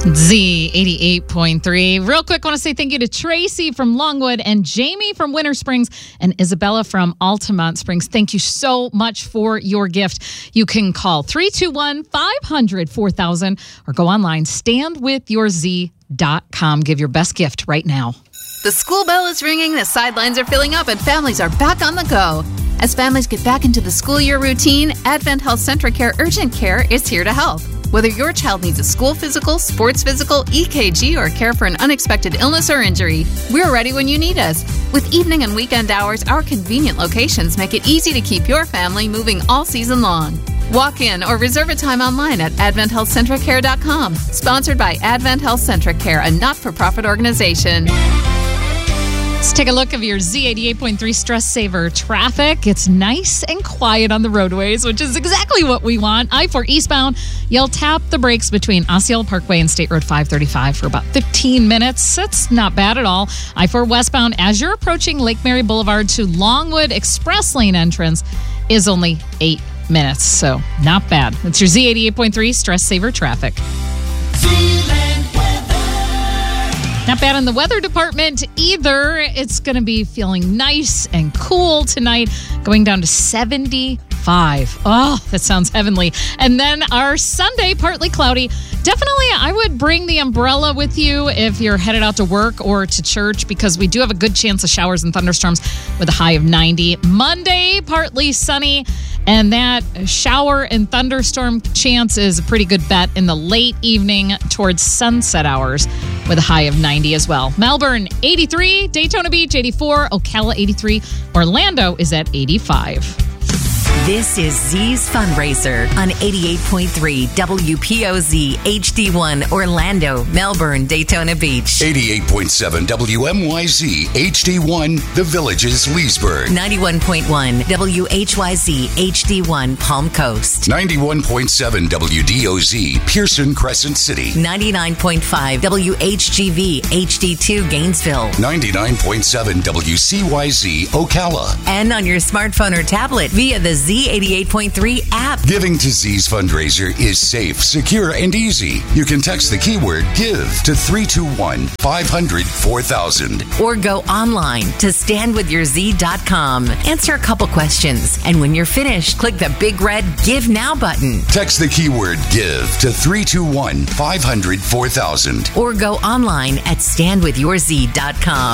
Z88.3. Real quick, I want to say thank you to Tracy from Longwood and Jamie from Winter Springs and Isabella from Altamont Springs. Thank you so much for your gift. You can call 321-500-4000 or go online, standwithyourz.com. Give your best gift right now. The school bell is ringing, the sidelines are filling up, and families are back on the go. As families get back into the school year routine, Advent Health Centracare Urgent Care is here to help. Whether your child needs a school physical, sports physical, EKG, or care for an unexpected illness or injury, we're ready when you need us. With evening and weekend hours, our convenient locations make it easy to keep your family moving all season long. Walk in or reserve a time online at AdventHealthCentricare.com. Sponsored by Advent Health Centracare, a not-for-profit organization. Let's take a look at your Z88.3 Stress Saver traffic. It's nice and quiet on the roadways, which is exactly what we want. I-4 eastbound, you'll tap the brakes between Osceola Parkway and State Road 535 for about 15 minutes. That's not bad at all. I-4 westbound, as you're approaching Lake Mary Boulevard to Longwood Express Lane entrance, is only 8 minutes. So not bad. It's your Z88.3 Stress Saver traffic. Not bad in the weather department either. It's going to be feeling nice and cool tonight, going down to 75. Oh, that sounds heavenly. And then our Sunday, partly cloudy. Definitely, I would bring the umbrella with you if you're headed out to work or to church, because we do have a good chance of showers and thunderstorms with a high of 90. Monday, partly sunny. And that shower and thunderstorm chance is a pretty good bet in the late evening towards sunset hours with a high of 90 as well. Melbourne, 83. Daytona Beach, 84. Ocala, 83. Orlando is at 85. This is Z's Fundraiser on 88.3 WPOZ HD1 Orlando, Melbourne, Daytona Beach. 88.7 WMYZ HD1 The Villages, Leesburg. 91.1 WHYZ HD1 Palm Coast. 91.7 WDOZ Pearson Crescent City. 99.5 WHGV HD2 Gainesville. 99.7 WCYZ Ocala. And on your smartphone or tablet via the Z88.3 app. Giving to Z's Fundraiser is safe, secure, and easy. You can text the keyword GIVE to 321-500-4000. Or go online to standwithyourz.com. Answer a couple questions. And when you're finished, click the big red Give Now button. Text the keyword GIVE to 321-500-4000. Or go online at standwithyourz.com.